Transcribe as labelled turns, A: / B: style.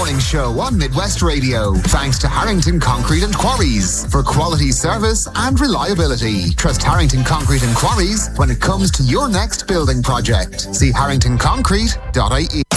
A: morning show on Midwest Radio. Thanks to Harrington Concrete and Quarries for quality service and reliability. Trust Harrington Concrete and Quarries when it comes to your next building project. See harringtonconcrete.ie.